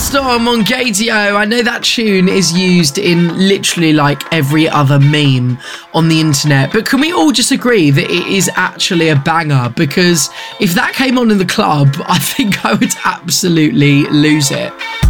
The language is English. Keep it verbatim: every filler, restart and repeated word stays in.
Storm on Gaydio. I know that tune is used in literally like every other meme on the internet, but can we all just agree that it is actually a banger? Because if that came on in the club, I think I would absolutely lose it.